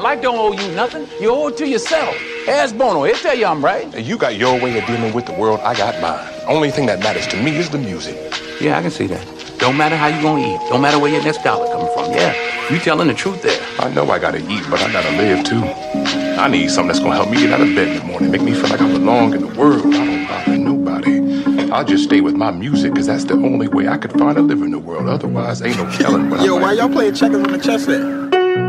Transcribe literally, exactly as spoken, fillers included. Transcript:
Life don't owe you nothing. You owe it to yourself. Ask Bono. He'll tell you I'm right. Hey, you got your way of dealing with the world. I got mine. Only thing that matters to me is the music. Yeah, I can see that. Don't matter how you gonna eat. Don't matter where your next dollar coming from. Yeah, you telling the truth there. I know I gotta eat, but I gotta live too. I need something that's gonna help me get out of bed in the morning, make me feel like I belong in the world. I don't bother nobody. I'll just stay with my music, cause that's the only way I could find a live in the world. Otherwise, ain't no telling what I Yo, why y'all playing checkers on the chess set?